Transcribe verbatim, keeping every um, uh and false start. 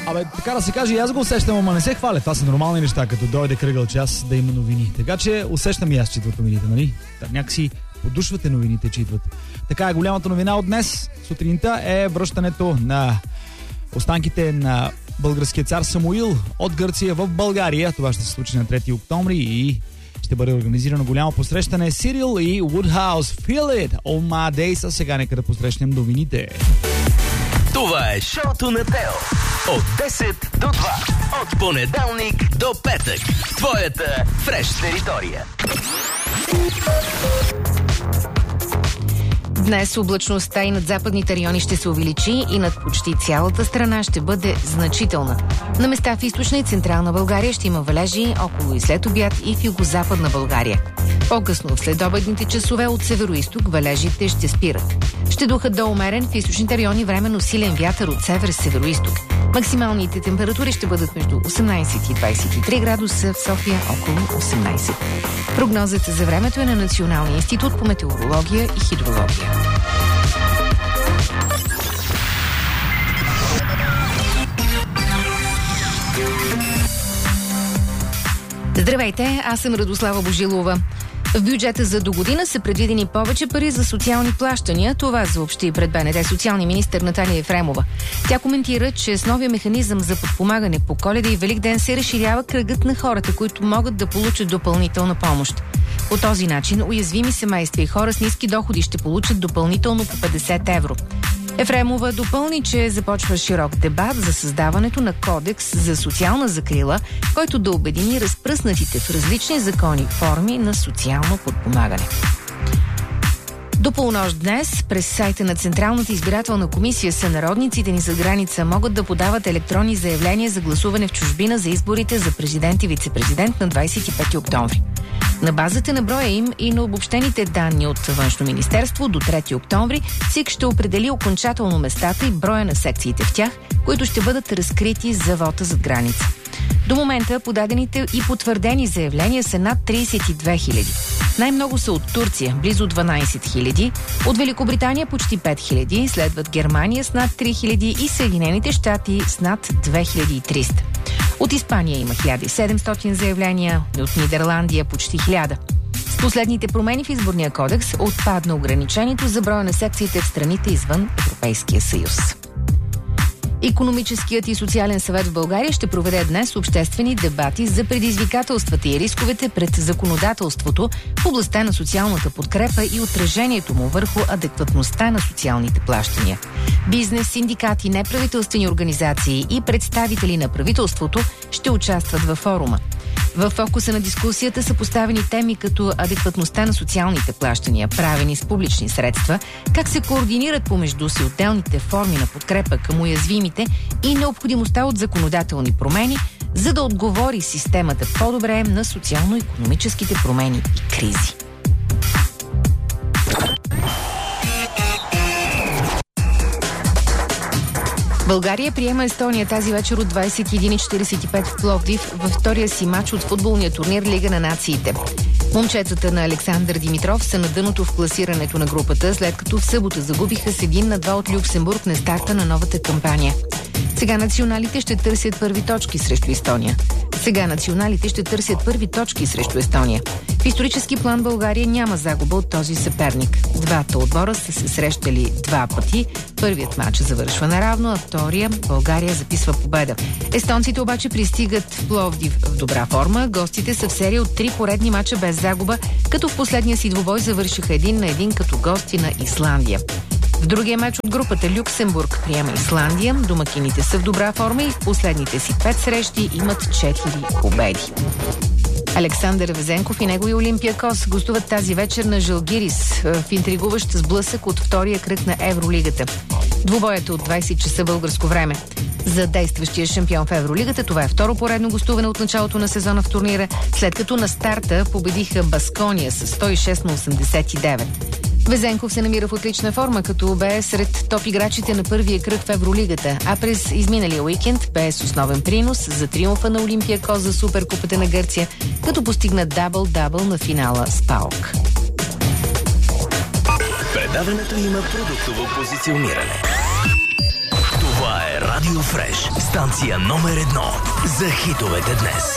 Абе, така да се каже, и аз го усещам, ама не се хваля. Това са нормални неща, като дойде кръгъл час да има новини. Така че усещам и аз, че идват новините, нали? Так, някакси подушвате новините, че идват. Така е, голямата новина от днес сутринта е връщането на останките на българския цар Самуил от Гърция в България. Това ще се случи на трети октомври и ще бъде организирано голямо посрещане. Сирил и Woodhouse Feel It On My Days. А сега нека да посрещнем новините. Това е шоуто на Тео. От десет до два. От понеделник до петък. Твоята фреш територия. Днес облачността и над западните райони ще се увеличи и над почти цялата страна ще бъде значителна. На места в източна и централна България ще има валежи около и след обяд и в югозападна България. По-късно в следобедните часове от североизток валежите ще спират. Ще духат до умерен в източните райони временно силен вятър от север-североизток. Максималните температури ще бъдат между осемнайсет и двайсет и три градуса, в София около осемнайсет. Прогнозата за времето е на Националния институт по метеорология и хидрология. Здравейте, аз съм Радослава Божилова. В бюджета за до година са предвидени повече пари за социални плащания. Това съобщи пред БНТ социалния министър Наталия Ефремова. Тя коментира, че с новия механизъм за подпомагане по Коледа и Великден се разширява кръгът на хората, които могат да получат допълнителна помощ. По този начин уязвими семейства и хора с ниски доходи ще получат допълнително по петдесет евро. Ефремова допълни, че започва широк дебат за създаването на кодекс за социална закрила, който да обедини разпръснатите в различни закони форми на социално подпомагане. До полунощ днес през сайта на Централната избирателна комисия сънародниците ни зад граница могат да подават електронни заявления за гласуване в чужбина за изборите за президент и вице-президент на двайсет и пети октомври. На базата на броя им и на обобщените данни от Външно министерство до трети октомври ЦИК ще определи окончателно местата и броя на секциите в тях, които ще бъдат разкрити за вота зад граница. До момента подадените и потвърдени заявления са над трийсет и две хиляди. Най-много са от Турция – близо дванайсет хиляди, от Великобритания почти пет хиляди, следват Германия с над три хиляди и Съединените щати с над две хиляди и триста. От Испания има хиляда и седемстотин заявления, от Нидерландия почти хиляда. С последните промени в изборния кодекс отпадна ограничението за броя на секциите в страните извън Европейския съюз. Икономическият и социален съвет в България ще проведе днес обществени дебати за предизвикателствата и рисковете пред законодателството в областта на социалната подкрепа и отражението му върху адекватността на социалните плащания. Бизнес, синдикати, неправителствени организации и представители на правителството ще участват във форума. В фокуса на дискусията са поставени теми като адекватността на социалните плащания, правени с публични средства, как се координират помежду си отделните форми на подкрепа към уязвимите и необходимостта от законодателни промени, за да отговори системата по-добре на социално-икономическите промени и кризи. България приема Естония тази вечер от двайсет и една и четирийсет и пет в Пловдив във втория си матч от футболния турнир Лига на нациите. Момчетата на Александър Димитров са на дъното в класирането на групата, след като в събота загубиха с един на два от Люксембург на старта на новата кампания. Сега националите ще търсят първи точки срещу Естония. Сега националите ще търсят първи точки срещу Естония. В исторически план България няма загуба от този съперник. Двата отбора са се срещали два пъти. Първият матч завършва наравно, а втория България записва победа. Естонците обаче пристигат в Пловдив в добра форма. Гостите са в серия от три поредни мача без загуба, като в последния си двубой завършиха един на един като гости на Исландия. В другия матч от групата Люксембург приема Исландия. Домакините са в добра форма и в последните си пет срещи имат четири победи. Александър Везенков и негови Олимпиакос гостуват тази вечер на Жалгирис в интригуващ сблъсък от втория кръг на Евролигата. Двубоят е от двайсет часа българско време. За действащия шампион в Евролигата това е второ поредно гостуване от началото на сезона в турнира, след като на старта победиха Баскония с сто и шест на осемдесет и девет. Везенков се намира в отлична форма, като бе сред топ играчите на първия кръг в Евролигата, а през изминалия уикенд бе с основен принос за триумфа на Олимпиакос за Суперкупата на Гърция, като постигна дабъл-дабъл на финала с ПАОК. Предаването има продуктово позициониране. Това Това е Радио Фреш, станция номер едно за хитовете днес.